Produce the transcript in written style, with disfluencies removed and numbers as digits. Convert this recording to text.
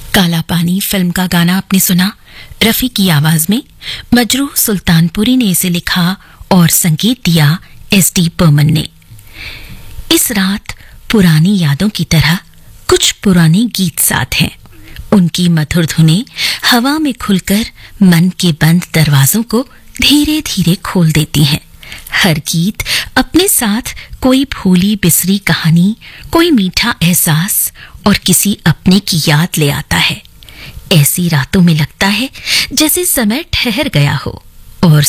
काला पानी फिल्म का गाना आपने सुना रफी की आवाज में। मजरूह सुल्तानपुरी ने इसे लिखा और संगीत दिया एस.डी. बर्मन ने। इस रात पुरानी यादों की तरह कुछ पुराने गीत साथ हैं। उनकी मधुर धुनें हवा में खुलकर मन के बंद दरवाजों को धीरे धीरे खोल देती हैं। हर गीत अपने साथ कोई भूली बिसरी कहानी, कोई मीठा एहसास और किसी अपने की याद ले आता है। ऐसी रातों में लगता है जैसे समय ठहर गया हो और